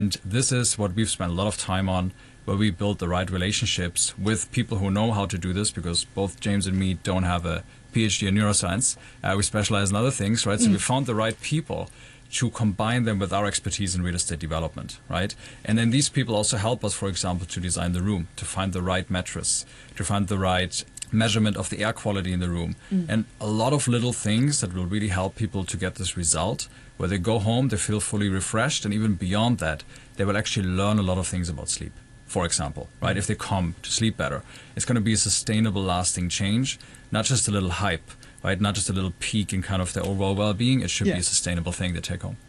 And this is what we've spent a lot of time on, where we build the right relationships with people who know how to do this, because both James and me don't have a PhD in neuroscience. We specialize in other things, right? So we found the right people to combine them with our expertise in real estate development, right? And then these people also help us, for example, to design the room, to find the right mattress, to find the right measurement of the air quality in the room, and a lot of little things that will really help people to get this result, where they go home, they feel fully refreshed, and even beyond that, they will actually learn a lot of things about sleep. For example, right? If they come to sleep better, it's going to be a sustainable, lasting change, not just a little hype, right? Not just a little peak in kind of their overall well-being. It should be a sustainable thing they take home.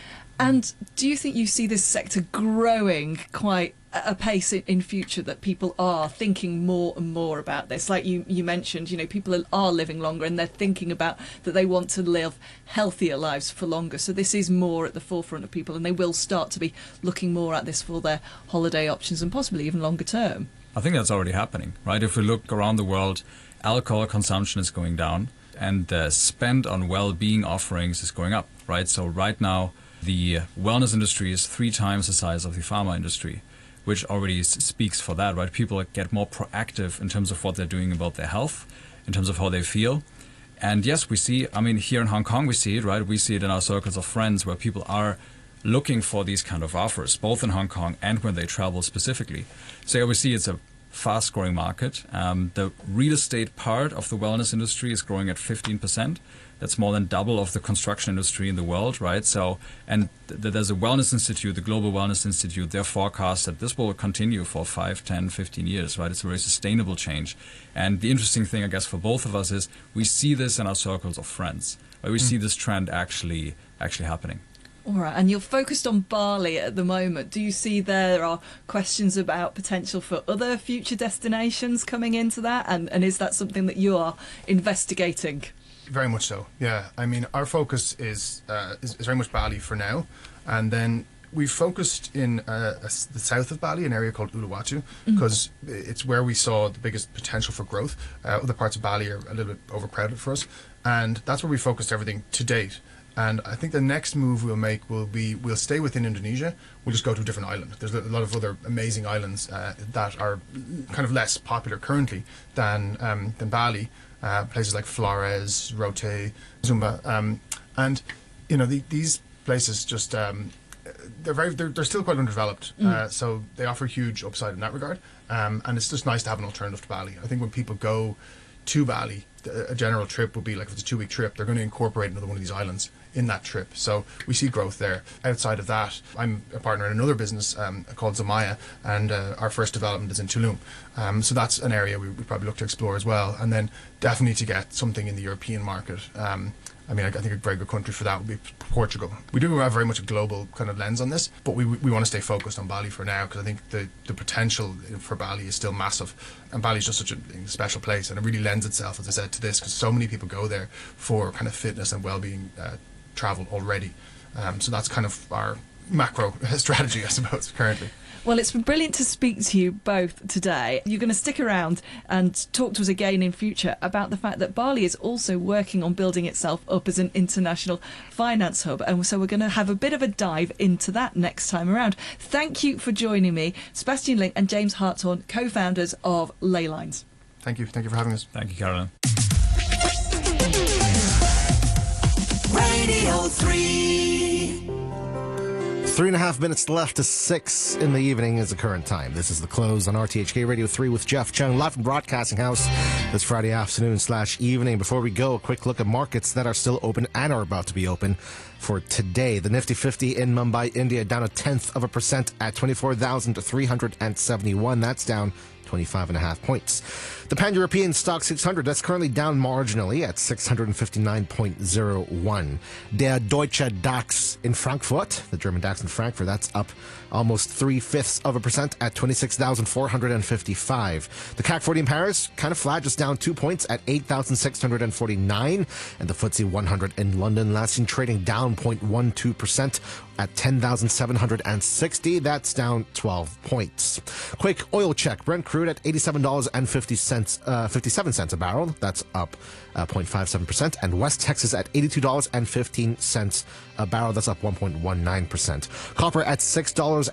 And do you think you see this sector growing quite at a pace in future, that people are thinking more and more about this? Like you mentioned, people are living longer and they're thinking about that they want to live healthier lives for longer. So this is more at the forefront of people, and they will start to be looking more at this for their holiday options and possibly even longer term. I think that's already happening, right? If we look around the world, alcohol consumption is going down and the spend on well-being offerings is going up, right? So right now, the wellness industry is 3 times the size of the pharma industry, which already speaks for that, right? People get more proactive in terms of what they're doing about their health, in terms of how they feel. And yes, we see, here in Hong Kong, we see it, right? We see it in our circles of friends where people are looking for these kind of offers, both in Hong Kong and when they travel specifically. So yeah, we see it's a fast-growing market. The real estate part of the wellness industry is growing at 15%. That's more than double of the construction industry in the world, right? So, and there's a wellness institute, the Global Wellness Institute, their forecast that this will continue for 5, 10, 15 years, right? It's a very sustainable change. And the interesting thing, I guess, for both of us is we see this in our circles of friends, right? We see this trend actually happening. All right, and you're focused on Bali at the moment. Do you see there are questions about potential for other future destinations coming into that? And is that something that you are investigating? Very much so, yeah. Our focus is very much Bali for now. And then we focused in the south of Bali, an area called Uluwatu, because it's where we saw the biggest potential for growth. Other parts of Bali are a little bit overcrowded for us. And that's where we focused everything to date. And I think the next move we'll make will be, we'll stay within Indonesia, we'll just go to a different island. There's a lot of other amazing islands that are kind of less popular currently than Bali. Places like Flores, Rote, Zumba, and these places just they're still quite underdeveloped. So they offer huge upside in that regard, and it's just nice to have an alternative to Bali. I think when people go to Bali, a general trip would be like, if it's a 2-week trip, they're going to incorporate another one of these islands in that trip. So we see growth there. Outside of that, I'm a partner in another business called Zamaya, and our first development is in Tulum. So that's an area we probably look to explore as well. And then definitely to get something in the European market. I think a very good country for that would be Portugal. We do have very much a global kind of lens on this, but we want to stay focused on Bali for now, because I think the potential for Bali is still massive. And Bali is just such a special place, and it really lends itself, as I said, to this, because so many people go there for kind of fitness and well-being travel already. So that's kind of our macro strategy, I suppose, currently. Well, it's been brilliant to speak to you both today. You're going to stick around and talk to us again in future about the fact that Bali is also working on building itself up as an international finance hub. And so we're going to have a bit of a dive into that next time around. Thank you for joining me, Sebastian Link and James Hartshorn, co-founders of Leylines. Thank you. Thank you for having us. Thank you, Caroline. Radio 3. 3.5 minutes left to 6 in the evening is the current time. This is The Close on RTHK Radio 3 with Jeff Chung, live from Broadcasting House this Friday afternoon/evening. Before we go, a quick look at markets that are still open and are about to be open for today. The Nifty 50 in Mumbai, India, down 0.1% at 24,371. That's down 25.5 points. The Pan-European Stock 600, that's currently down marginally at 659.01. Der Deutsche DAX in Frankfurt, the German DAX in Frankfurt, that's up almost 0.3% at 26,455. The CAC 40 in Paris, kind of flat, just down 2 points at 8,649. And the FTSE 100 in London, last seen trading down 0.12% at 10,760. That's down 12 points. Quick oil check. Brent crude crude at $87.57 a barrel. That's up 0.57%. And West Texas at $82.15 a barrel. That's up 1.19%. Copper at $6.86